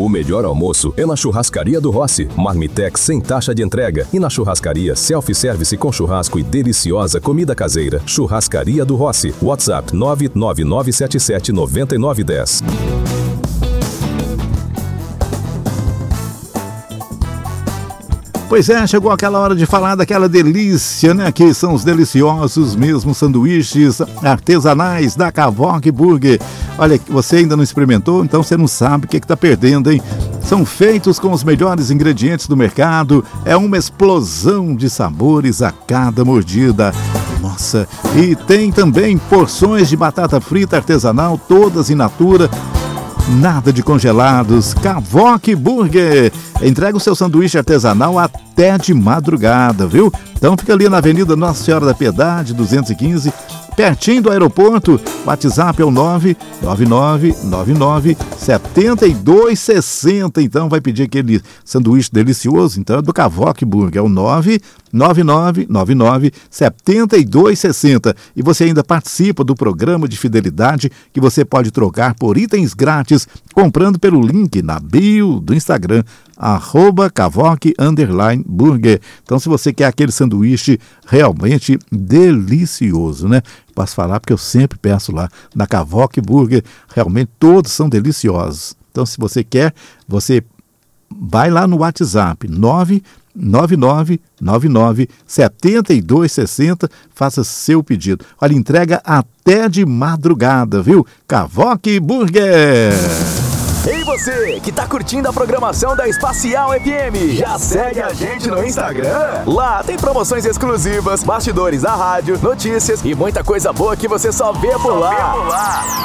O melhor almoço é na Churrascaria do Rossi. Marmitex sem taxa de entrega. E na churrascaria, self-service com churrasco e deliciosa comida caseira. Churrascaria do Rossi. WhatsApp 999779910. Pois é, chegou aquela hora de falar daquela delícia, né? Que são os deliciosos mesmo sanduíches artesanais da Cavoc Burger. Olha, você ainda não experimentou, então você não sabe o que está perdendo, hein? São feitos com os melhores ingredientes do mercado. É uma explosão de sabores a cada mordida. Nossa, e tem também porções de batata frita artesanal, todas in natura. Nada de congelados. Cavoc Burger. Entrega o seu sanduíche artesanal até de madrugada, viu? Então fica ali na Avenida Nossa Senhora da Piedade, 215, pertinho do aeroporto. WhatsApp é o 999997260. Então vai pedir aquele sanduíche delicioso, então é do Cavoc Burger, é o 999997260. E você ainda participa do programa de fidelidade que você pode trocar por itens grátis comprando pelo link na bio do Instagram, @Cavoc_Burger. Então, se você quer aquele sanduíche realmente delicioso, né? Posso falar porque eu sempre peço lá na Cavoc Burger, realmente todos são deliciosos. Então, se você quer, você vai lá no WhatsApp 999997260, faça seu pedido. Olha, entrega até de madrugada, viu? Cavoc Burger. Ei, você que tá curtindo a programação da Espacial FM, já segue a gente no Instagram? Lá tem promoções exclusivas, bastidores da rádio, notícias e muita coisa boa que você só vê por lá.